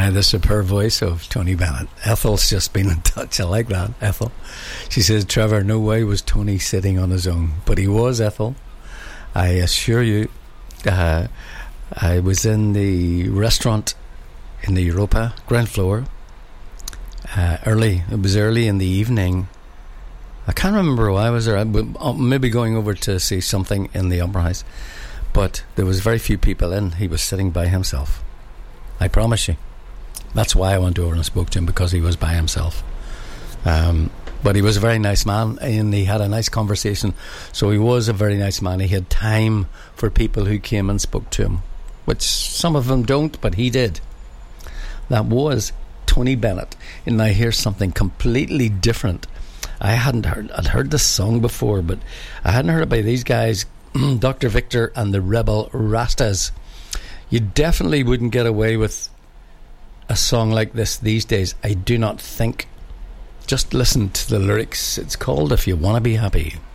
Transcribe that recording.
The superb voice of Tony Bennett. Ethel's just been in touch. I like that, Ethel. She says, Trevor, no way was Tony sitting on his own. But he was, Ethel. I assure you. I was in the restaurant in the Europa, ground floor. Early. It was early in the evening. I can't remember why I was there. Maybe going over to see something in the Opera House. But there was very few people in. He was sitting by himself. I promise you. That's why I went over and spoke to him, because he was by himself. But he was a very nice man, and he had a nice conversation. So he was a very nice man. He had time for people who came and spoke to him, which some of them don't, but he did. That was Tony Bennett. And now here's something completely different. I'd heard this song before, but I hadn't heard it by these guys, Dr. Victor and the Rebel Rastas. You definitely wouldn't get away with a song like this these days, I do not think. Just listen to the lyrics. It's called If You Want to Be Happy.